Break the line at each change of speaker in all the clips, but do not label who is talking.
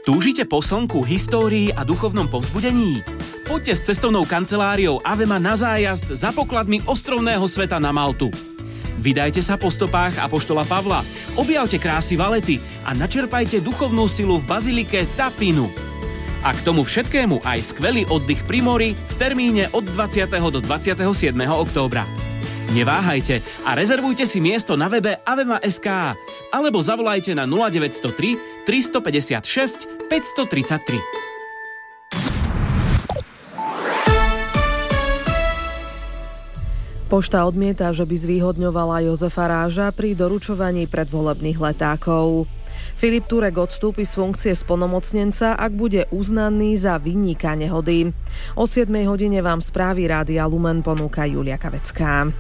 Túžite po slnku, histórii a duchovnom povzbudení? Poďte s cestovnou kanceláriou Avema na zájazd za pokladmi ostrovného sveta na Maltu. Vydajte sa po stopách apoštola Pavla, objavte krásy Valety a načerpajte duchovnú silu v bazilike Tapinu. A k tomu všetkému aj skvelý oddych pri mori v termíne od 20. do 27. októbra. Neváhajte a rezervujte si miesto na webe avema.sk alebo zavolajte na 0903 356 533.
Pošta odmieta, že by zvýhodňovala Jozefa Ráža pri doručovaní predvolebných letákov. Filip Turek odstúpi z funkcie splnomocnenca, ak bude uznaný za vinníka nehody. O 7 hodine vám správy Rádia Lumen ponúka Julia Kavecká.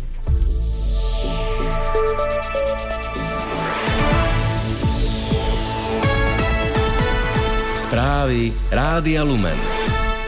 Správy Rádia Lumen.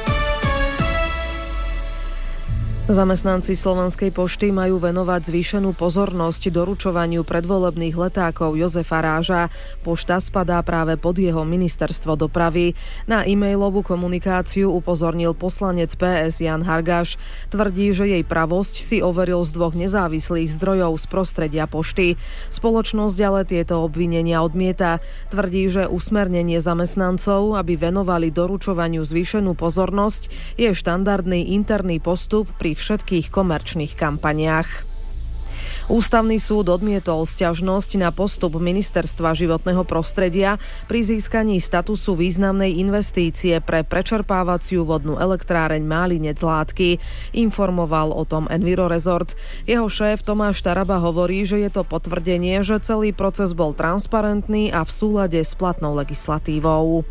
Zamestnanci Slovenskej pošty majú venovať zvýšenú pozornosť doručovaniu predvolebných letákov Jozefa Ráža. Pošta spadá práve pod jeho ministerstvo dopravy. Na e-mailovú komunikáciu upozornil poslanec PS Jan Hargáš. Tvrdí, že jej pravosť si overil z 2 nezávislých zdrojov z prostredia pošty. Spoločnosť ale tieto obvinenia odmieta. Tvrdí, že usmernenie zamestnancov, aby venovali doručovaniu zvýšenú pozornosť, je štandardný interný postup pri všetkých komerčných kampaniách. Ústavný súd odmietol sťažnosť na postup Ministerstva životného prostredia pri získaní statusu významnej investície pre prečerpávaciu vodnú elektráreň Málinec Látky. Informoval o tom Envirorezort. Jeho šéf Tomáš Taraba hovorí, že je to potvrdenie, že celý proces bol transparentný a v súlade s platnou legislatívou.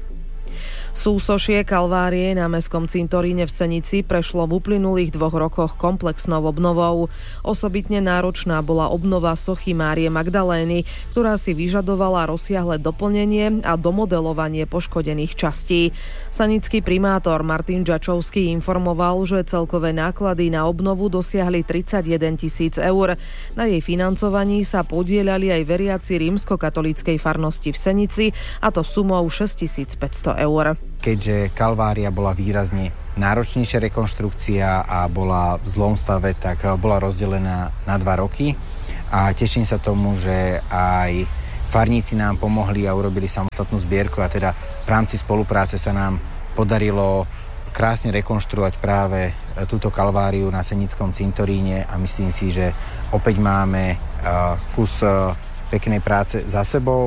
Súsošie Kalvárie na Mestskom cintoríne v Senici prešlo v uplynulých 2 rokoch komplexnou obnovou. Osobitne náročná bola obnova sochy Márie Magdalény, ktorá si vyžadovala rozsiahle doplnenie a domodelovanie poškodených častí. Sanický primátor Martin Džačovský informoval, že celkové náklady na obnovu dosiahli 31 000 eur. Na jej financovaní sa podieľali aj veriaci rímskokatolíckej farnosti v Senici, a to sumou 6 500 eur.
Keďže Kalvária bola výrazne náročnejšia rekonštrukcia a bola v zlom stave, tak bola rozdelená na 2 roky a teším sa tomu, že aj farníci nám pomohli a urobili samostatnú zbierku a teda v rámci spolupráce sa nám podarilo krásne rekonštruovať práve túto Kalváriu na Senickom cintoríne a myslím si, že opäť máme kus peknej práce za sebou.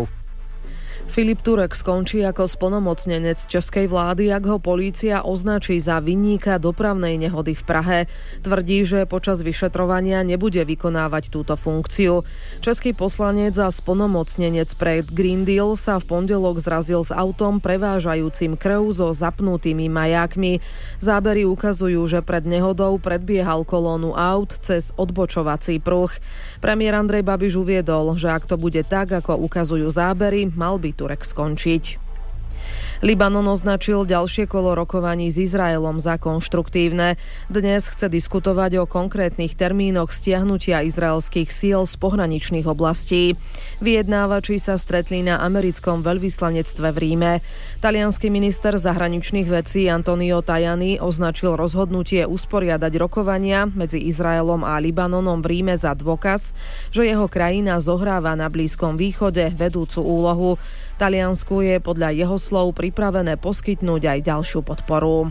Filip Turek skončí ako splnomocnenec českej vlády, ak ho polícia označí za vinníka dopravnej nehody v Prahe. Tvrdí, že počas vyšetrovania nebude vykonávať túto funkciu. Český poslanec a splnomocnenec pre Green Deal sa v pondelok zrazil s autom prevážajúcim krv so zapnutými majákmi. Zábery ukazujú, že pred nehodou predbiehal kolónu aut cez odbočovací pruh. Premiér Andrej Babiš uviedol, že ak to bude tak, ako ukazujú zábery, mal by Turek skončiť. Libanon označil ďalšie kolo rokovaní s Izraelom za konštruktívne. Dnes chce diskutovať o konkrétnych termínoch stiahnutia izraelských síl z pohraničných oblastí. Vyjednávači sa stretli na americkom veľvyslanectve v Ríme. Taliansky minister zahraničných vecí Antonio Tajani označil rozhodnutie usporiadať rokovania medzi Izraelom a Libanonom v Ríme za dôkaz, že jeho krajina zohráva na Blízkom východe vedúcu úlohu. Taliansku je podľa jeho slov pripravené poskytnúť aj ďalšiu podporu.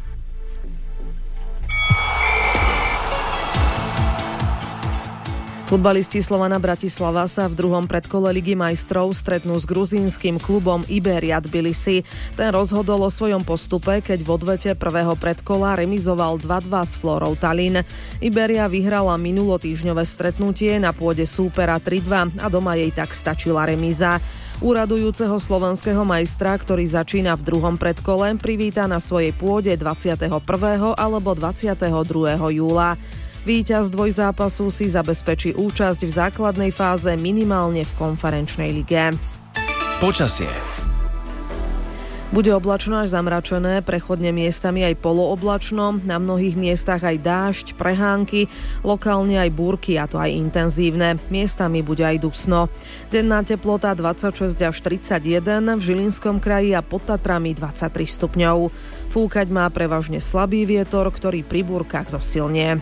Futbalisti Slovana Bratislava sa v druhom predkole Ligy majstrov stretnú s gruzínskym klubom Iberia Tbilisi. Ten rozhodol o svojom postupe, keď v odvete prvého predkola remizoval 2-2 s Florou Tallinn. Iberia vyhrala minulotýžňové stretnutie na pôde súpera 3-2 a doma jej tak stačila remíza. Úradujúceho slovenského majstra, ktorý začína v druhom predkole, privíta na svojej pôde 21. alebo 22. júla. Víťaz dvojzápasu si zabezpečí účasť v základnej fáze minimálne v konferenčnej lige.
Počasie.
Bude oblačno až zamračené, prechodne miestami aj polooblačno, na mnohých miestach aj dážď, prehánky, lokálne aj búrky, a to aj intenzívne. Miestami bude aj dusno. Denná teplota 26 až 31, v Žilinskom kraji a pod Tatrami 23 stupňov. Fúkať má prevažne slabý vietor, ktorý pri búrkach zosilnie.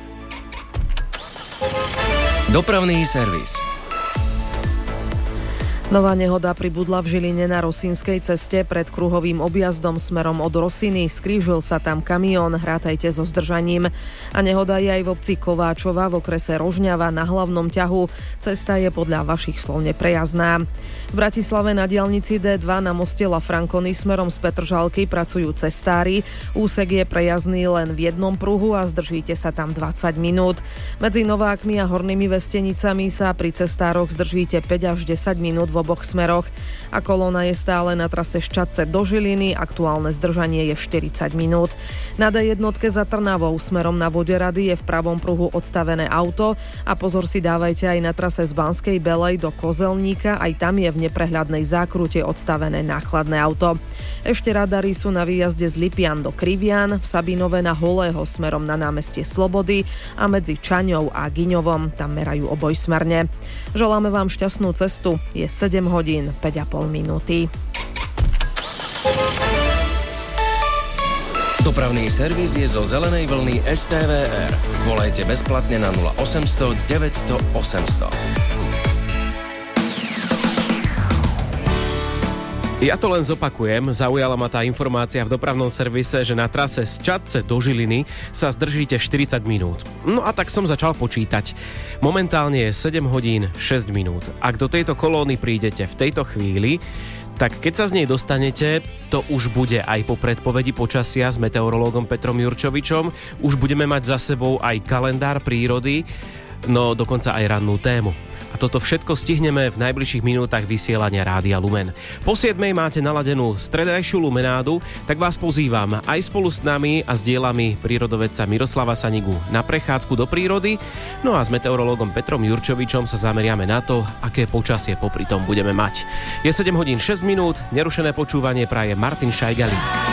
Dopravný servis.
Nová nehoda pribudla v Žiline na Rosínskej ceste pred kruhovým objazdom smerom od Rosiny. Skrížil sa tam kamión, rátajte so zdržaním. A nehoda je aj v obci Kováčova v okrese Rožňava na hlavnom ťahu. Cesta je podľa vašich slov neprejazdná. V Bratislave na diaľnici D2 na moste La Franconi smerom z Petržalky pracujú cestári. Úsek je prejazdný len v jednom pruhu a zdržíte sa tam 20 minút. Medzi Novákmi a Hornými Vestenicami sa pri cestároch zdržíte 5 až 10 minút v oboch smeroch a kolóna je stále na trase Ščadce do Žiliny, aktuálne zdržanie je 40 minút. Na D1 za Trnavou smerom na Voderady je v pravom pruhu odstavené auto a pozor si dávajte aj na trase z Banskej Belej do Kozelníka, aj tam je v neprehľadnej zákrute odstavené nákladné auto. Ešte radary sú na výjazde z Lipian do Krivian, v Sabinove na Holého smerom na námestie Slobody a medzi Čaňou a Gyňovom, tam merajú obojsmerne. Želáme vám šťastnú cestu, je 7 hodín 5,5 minúty.
Dopravný servis je zo zelenej vlny STVR. Volajte bezplatne na 0800 900 800.
Ja to len zopakujem, zaujala ma tá informácia v dopravnom servise, že na trase z Čadce do Žiliny sa zdržíte 40 minút. No a tak som začal počítať. Momentálne je 7 hodín 6 minút. Ak do tejto kolóny prídete v tejto chvíli, tak keď sa z nej dostanete, to už bude aj po predpovedi počasia s meteorológom Petrom Jurčovičom. Už budeme mať za sebou aj kalendár prírody, no dokonca aj rannú tému. A toto všetko stihneme v najbližších minútach vysielania Rádia Lumen. Po 7 máte naladenú stredajšiu lumenádu, tak vás pozývam aj spolu s nami a s dielami prírodovedca Miroslava Sanigu na prechádzku do prírody. No a s meteorológom Petrom Jurčovičom sa zameriame na to, aké počasie popri tom budeme mať. Je 7 hodín 6 minút, nerušené počúvanie praje Martin Šajgali.